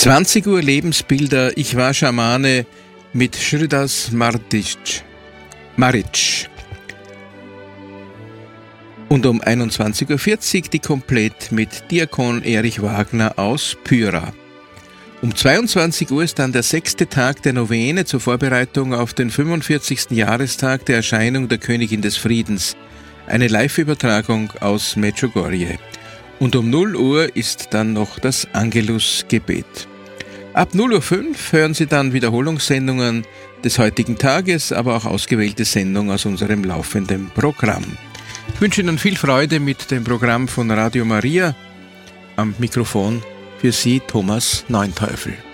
20 Uhr Lebensbilder, ich war Schamane mit Sridas Maric. Und um 21.40 Uhr die Komplett mit Diakon Erich Wagner aus Pyra. Um 22 Uhr ist dann der 6. Tag der Novene zur Vorbereitung auf den 45. Jahrestag der Erscheinung der Königin des Friedens. Eine Live-Übertragung aus Medjugorje. Und um 0 Uhr ist dann noch das Angelus-Gebet. Ab 0.05 Uhr hören Sie dann Wiederholungssendungen des heutigen Tages, aber auch ausgewählte Sendungen aus unserem laufenden Programm. Ich wünsche Ihnen viel Freude mit dem Programm von Radio Maria. Am Mikrofon für Sie Thomas Neunteufel.